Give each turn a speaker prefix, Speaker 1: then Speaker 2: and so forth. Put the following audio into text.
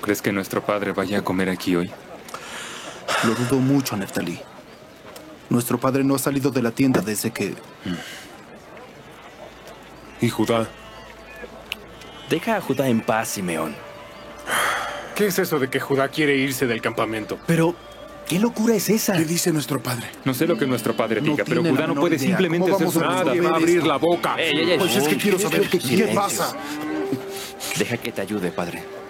Speaker 1: ¿Crees que nuestro padre vaya a comer aquí hoy?
Speaker 2: Lo dudo mucho, Neftalí. Nuestro padre no ha salido de la tienda desde que...
Speaker 3: ¿Y Judá?
Speaker 4: Deja a Judá en paz, Simeón.
Speaker 3: ¿Qué es eso de que Judá quiere irse del campamento?
Speaker 4: Pero, ¿qué locura es esa?
Speaker 5: ¿Qué dice nuestro padre?
Speaker 1: No sé lo que nuestro padre
Speaker 2: No
Speaker 1: diga, pero
Speaker 2: tiene la
Speaker 1: Judá no
Speaker 2: menor
Speaker 1: puede
Speaker 2: idea.
Speaker 1: simplemente
Speaker 2: ¿Cómo
Speaker 1: hacer
Speaker 2: vamos
Speaker 1: su
Speaker 2: a
Speaker 1: nada.
Speaker 3: Nadie va a abrir la boca.
Speaker 4: Ey, ey, ey.
Speaker 5: Pues es que quiero saber qué
Speaker 4: Silencio.
Speaker 5: pasa.
Speaker 4: Deja que te ayude, padre.